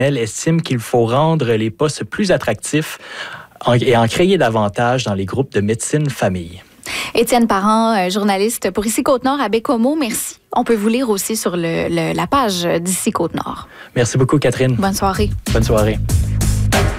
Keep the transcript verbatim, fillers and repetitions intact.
Elle estime qu'il faut rendre les postes plus attractifs et en créer davantage dans les groupes de médecine famille. Étienne Parent, journaliste pour Ici Côte-Nord à Baie-Comeau, merci. On peut vous lire aussi sur le, le, la page d'Ici Côte-Nord. Merci beaucoup, Catherine. Bonne soirée. Bonne soirée.